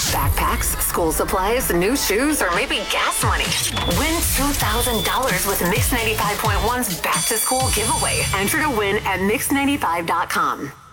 Backpacks, school supplies, new shoes, or maybe gas money. Win $2,000 with Mix 95.1's Back to School giveaway. Enter to win at Mix95.com.